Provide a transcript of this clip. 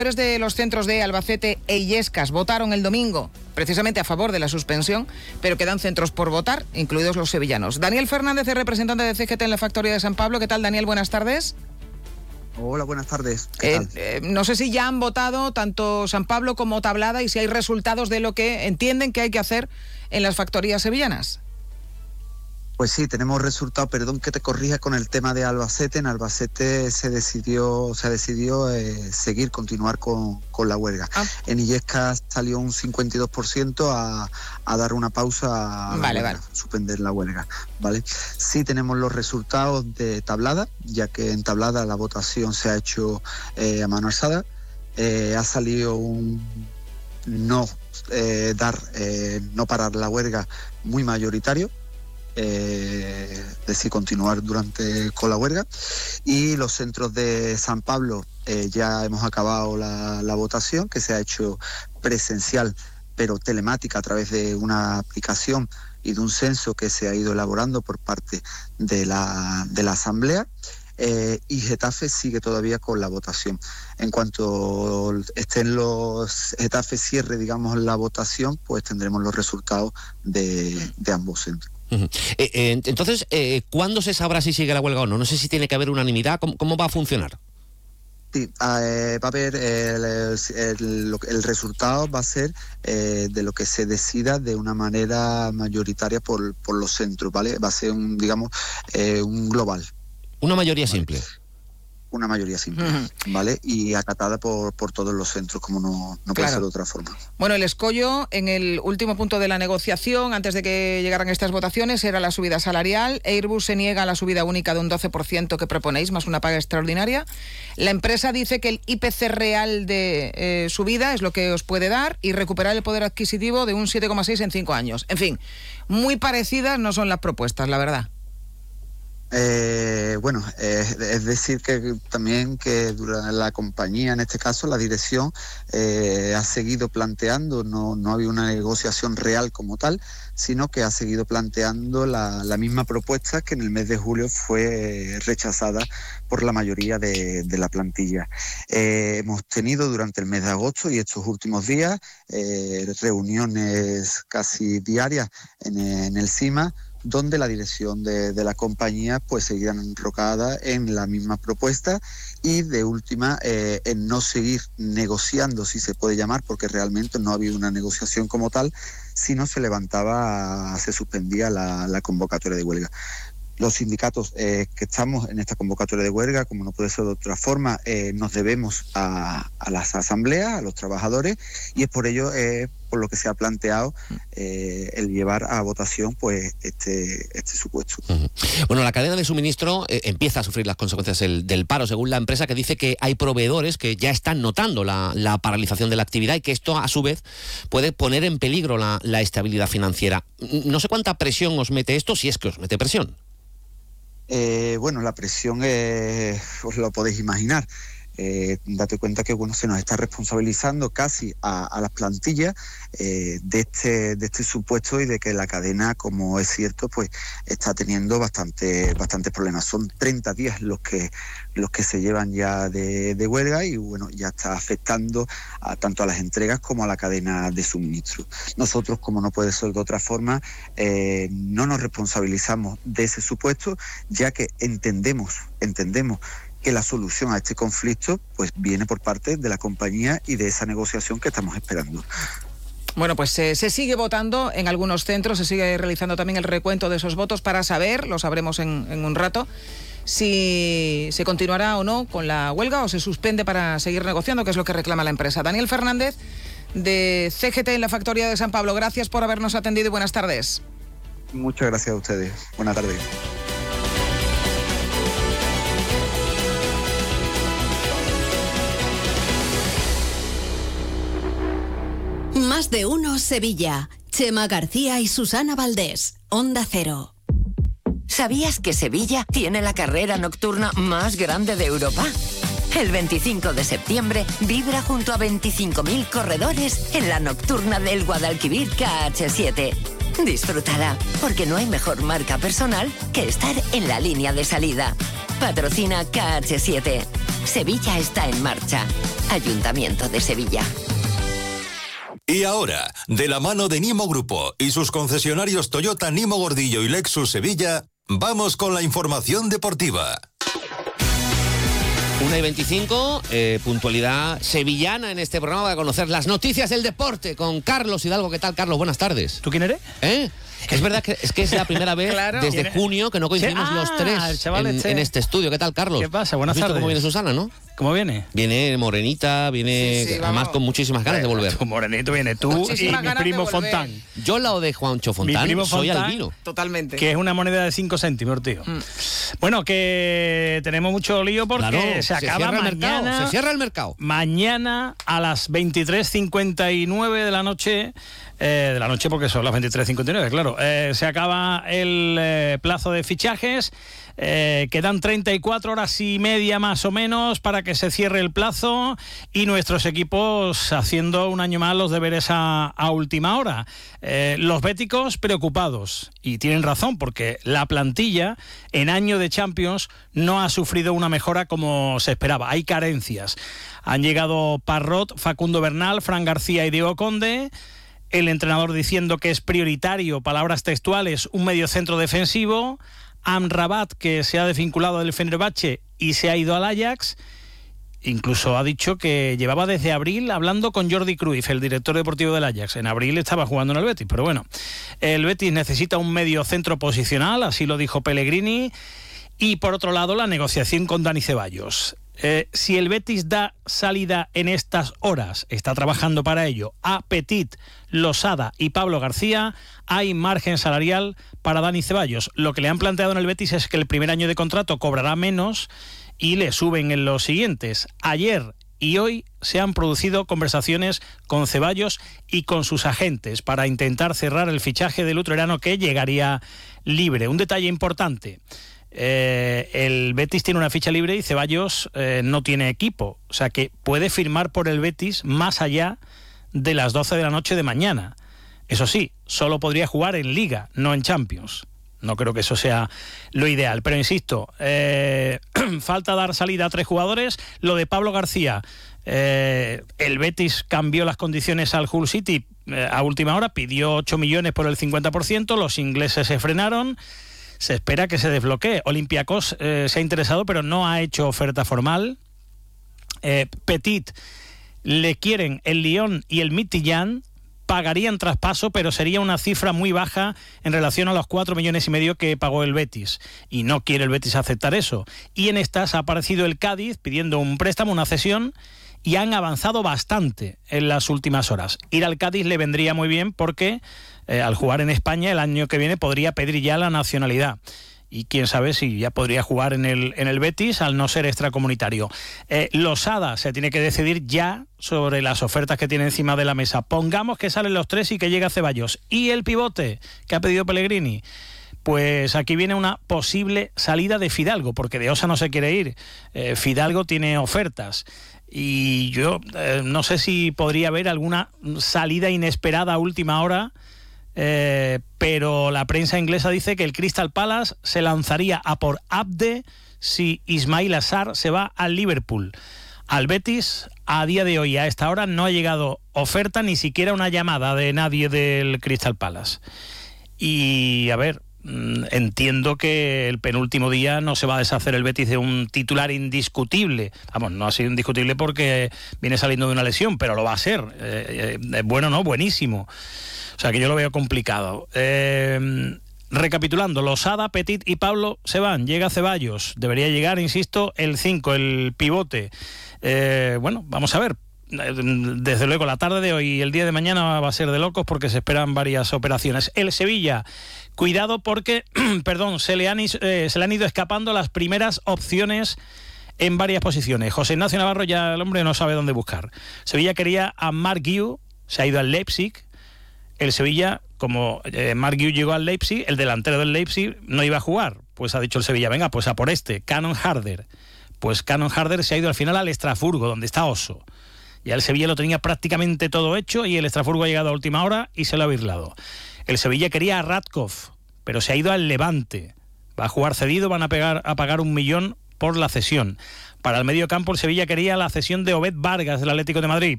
De los centros de Albacete e Illescas votaron el domingo precisamente a favor de la suspensión, pero quedan centros por votar, incluidos los sevillanos. Daniel Fernández es representante de CGT en la factoría de San Pablo. ¿Qué tal, Daniel? Buenas tardes. Hola, buenas tardes. ¿Qué tal? No sé si ya han votado tanto San Pablo como Tablada y si hay resultados de lo que entienden que hay que hacer en las factorías sevillanas. Pues sí, tenemos resultados. Perdón que te corrija con el tema de Albacete. En Albacete se ha decidido continuar con la huelga. En Illescas salió un 52% a dar una pausa a suspender la huelga. ¿Vale? Sí tenemos los resultados de Tablada, ya que en Tablada la votación se ha hecho a mano alzada. Ha salido un no parar la huelga muy mayoritario. Decir continuar con la huelga, y los centros de San Pablo ya hemos acabado la votación, que se ha hecho presencial pero telemática a través de una aplicación y de un censo que se ha ido elaborando por parte de la asamblea. Y Getafe sigue todavía con la votación. En cuanto estén los Getafe cierre, digamos, la votación, pues tendremos los resultados de ambos centros. Entonces, ¿cuándo se sabrá si sigue la huelga o no? No sé si tiene que haber unanimidad. ¿Cómo va a funcionar? Sí, va a haber el resultado va a ser de lo que se decida de una manera mayoritaria por los centros, ¿vale? Va a ser un global. Una mayoría simple. Una mayoría simple, ¿vale? Y acatada por todos los centros, como no puede ser de otra forma. Bueno, el escollo en el último punto de la negociación, antes de que llegaran estas votaciones, era la subida salarial. Airbus se niega a la subida única de un 12% que proponéis, más una paga extraordinaria. La empresa dice que el IPC real de subida es lo que os puede dar y recuperar el poder adquisitivo de un 7,6 en 5 años. En fin, muy parecidas no son las propuestas, la verdad. Es decir que también que durante la compañía, en este caso la dirección, ha seguido planteando, no había una negociación real como tal, sino que ha seguido planteando la misma propuesta que en el mes de julio fue rechazada por la mayoría de la plantilla. Hemos tenido durante el mes de agosto y estos últimos días reuniones casi diarias en el CIMA, donde la dirección de la compañía pues seguían enrocada en la misma propuesta y de última en no seguir negociando, si se puede llamar, porque realmente no había una negociación como tal, sino se suspendía la convocatoria de huelga. Los sindicatos que estamos en esta convocatoria de huelga, como no puede ser de otra forma, nos debemos a las asambleas, a los trabajadores, y es por ello por lo que se ha planteado el llevar a votación pues este supuesto. Bueno, la cadena de suministro empieza a sufrir las consecuencias del paro, según la empresa, que dice que hay proveedores que ya están notando la paralización de la actividad y que esto a su vez puede poner en peligro la estabilidad financiera. No sé cuánta presión os mete esto, si es que os mete presión. La presión os lo podéis imaginar. Date cuenta que se nos está responsabilizando casi a las plantillas de este supuesto, y de que la cadena, como es cierto, pues está teniendo bastantes problemas. Son 30 días los que se llevan ya de huelga, y ya está afectando tanto a las entregas como a la cadena de suministro. Nosotros, como no puede ser de otra forma, no nos responsabilizamos de ese supuesto, ya que entendemos que la solución a este conflicto pues viene por parte de la compañía y de esa negociación que estamos esperando. Bueno, pues se sigue votando en algunos centros, se sigue realizando también el recuento de esos votos para saber, lo sabremos en un rato, si se continuará o no con la huelga o se suspende para seguir negociando, que es lo que reclama la empresa. Daniel Fernández, de CGT en la factoría de San Pablo, gracias por habernos atendido y buenas tardes. Muchas gracias a ustedes. Buenas tardes. Más de uno Sevilla. Chema García y Susana Valdés. Onda Cero. ¿Sabías que Sevilla tiene la carrera nocturna más grande de Europa? El 25 de septiembre vibra junto a 25.000 corredores en la nocturna del Guadalquivir KH7. Disfrútala, porque no hay mejor marca personal que estar en la línea de salida. Patrocina KH7. Sevilla está en marcha. Ayuntamiento de Sevilla. Y ahora, de la mano de Nimo Grupo y sus concesionarios Toyota, Nimo Gordillo y Lexus Sevilla, vamos con la información deportiva. 1:25, puntualidad sevillana en este programa para conocer las noticias del deporte con Carlos Hidalgo. ¿Qué tal, Carlos? Buenas tardes. ¿Tú quién eres? Es verdad que es la primera vez desde junio que no coincidimos los tres en este estudio. ¿Qué tal, Carlos? ¿Qué pasa? Buenas tardes. ¿Cómo viene Susana, no? ¿Cómo viene? Viene morenita, viene además con muchísimas ganas de volver. Tu morenito viene tú muchísimas y mi primo Fontán. Yo al lado de Juancho Fontán soy albino. Totalmente. Que es una moneda de 5 céntimos, tío. Bueno, que tenemos mucho lío porque se acaba mañana. Se cierra el mercado. Mañana a las 23:59 de la noche. Porque son las 23:59, claro. Se acaba el plazo de fichajes. Quedan 34 horas y media más o menos para que se cierre el plazo y nuestros equipos haciendo un año más los deberes a última hora. Los béticos preocupados, y tienen razón, porque la plantilla en año de Champions no ha sufrido una mejora como se esperaba. Hay carencias. Han llegado Parrot, Facundo Bernal, Fran García y Diego Conde. El entrenador diciendo que es prioritario, palabras textuales, un mediocentro defensivo. Amrabat, que se ha desvinculado del Fenerbahce y se ha ido al Ajax. Incluso ha dicho que llevaba desde abril hablando con Jordi Cruyff, el director deportivo del Ajax. En abril estaba jugando en el Betis, pero bueno. El Betis necesita un mediocentro posicional, así lo dijo Pellegrini. Y por otro lado, la negociación con Dani Ceballos. Si el Betis da salida en estas horas, está trabajando para ello, a Petit, Losada y Pablo García, hay margen salarial para Dani Ceballos. Lo que le han planteado en el Betis es que el primer año de contrato cobrará menos y le suben en los siguientes. Ayer y hoy se han producido conversaciones con Ceballos y con sus agentes para intentar cerrar el fichaje del utrerano, que llegaría libre. Un detalle importante. El Betis tiene una ficha libre y Ceballos no tiene equipo, o sea que puede firmar por el Betis más allá de las 12 de la noche de mañana. Eso sí, solo podría jugar en Liga, no en Champions. No creo que eso sea lo ideal, pero insisto, falta dar salida a 3 jugadores. Lo de Pablo García, el Betis cambió las condiciones al Hull City a última hora, pidió 8 millones por el 50%, los ingleses se frenaron. Se espera que se desbloquee. Olympiacos se ha interesado, pero no ha hecho oferta formal. Petit le quieren el Lyon y el Midtjylland, pagarían traspaso, pero sería una cifra muy baja en relación a los 4,5 millones que pagó el Betis. Y no quiere el Betis aceptar eso. Y en estas ha aparecido el Cádiz pidiendo un préstamo, una cesión, y han avanzado bastante en las últimas horas. Ir al Cádiz le vendría muy bien porque al jugar en España el año que viene podría pedir ya la nacionalidad. Y quién sabe si ya podría jugar en el Betis al no ser extracomunitario. Losada se tiene que decidir ya sobre las ofertas que tiene encima de la mesa. Pongamos que salen los 3 y que llega Ceballos. Y el pivote que ha pedido Pellegrini. Pues aquí viene una posible salida de Fidalgo, porque de Osa no se quiere ir. Fidalgo tiene ofertas. Y yo no sé si podría haber alguna salida inesperada a última hora, pero la prensa inglesa dice que el Crystal Palace se lanzaría a por Abde si Ismail Assar se va al Liverpool. Al Betis, a día de hoy, a esta hora, no ha llegado oferta, ni siquiera una llamada de nadie del Crystal Palace. Y, a ver, entiendo que el penúltimo día no se va a deshacer el Betis de un titular indiscutible. Vamos, no ha sido indiscutible porque viene saliendo de una lesión, pero lo va a ser. Bueno, no, buenísimo. O sea que yo lo veo complicado. Recapitulando, Losada, Petit y Pablo se van. Llega Ceballos. Debería llegar, insisto, el 5, el pivote. Bueno, vamos a ver. Desde luego la tarde de hoy y el día de mañana va a ser de locos porque se esperan varias operaciones. El Sevilla, cuidado porque se le han ido escapando las primeras opciones en varias posiciones. José Ignacio Navarro ya el hombre no sabe dónde buscar. Sevilla quería a Mark Guiu, se ha ido al Leipzig. El Sevilla, como Mark Guiu llegó al Leipzig, el delantero del Leipzig no iba a jugar. Pues ha dicho el Sevilla, venga, pues a por Cannon Harder. Pues Cannon Harder se ha ido al final al Estrasburgo, donde está Oso. Ya el Sevilla lo tenía prácticamente todo hecho y el Estrasburgo ha llegado a última hora y se lo ha birlado. El Sevilla quería a Radkov, pero se ha ido al Levante. Va a jugar cedido, van a pagar 1 millón por la cesión. Para el medio campo, el Sevilla quería la cesión de Obed Vargas del Atlético de Madrid.